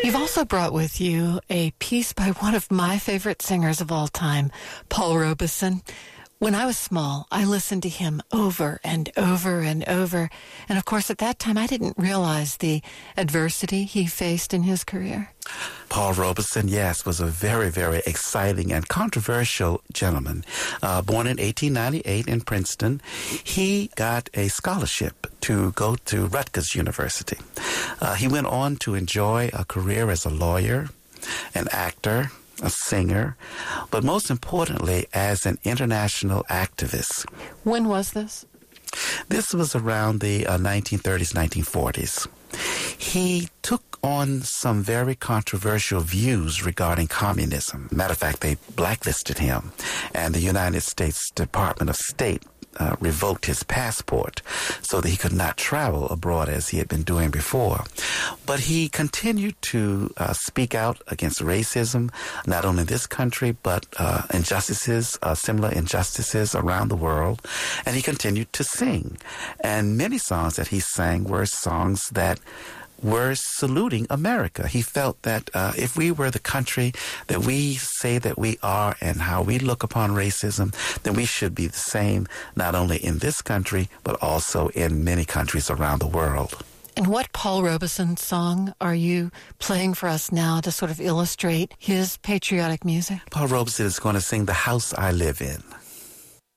You've also brought with you a piece by one of my favorite singers of all time, Paul Robeson. When I was small, I listened to him over and over and over. And of course, at that time, I didn't realize the adversity he faced in his career. Paul Robeson, yes, was a very, very exciting and controversial gentleman. Born in 1898 in Princeton, he got a scholarship to go to Rutgers University. He went on to enjoy a career as a lawyer, an actor, a singer, but most importantly, as an international activist. When was this? This was around the 1930s, 1940s. He took on some very controversial views regarding communism. Matter of fact, they blacklisted him, and the United States Department of State revoked his passport so that he could not travel abroad as he had been doing before. But he continued to speak out against racism, not only in this country, but injustices, similar injustices around the world. And he continued to sing. And many songs that he sang were songs that were saluting America. He felt that if we were the country that we say that we are and how we look upon racism, then we should be the same, not only in this country, but also in many countries around the world. And what Paul Robeson song are you playing for us now to sort of illustrate his patriotic music? Paul Robeson is going to sing The House I Live In.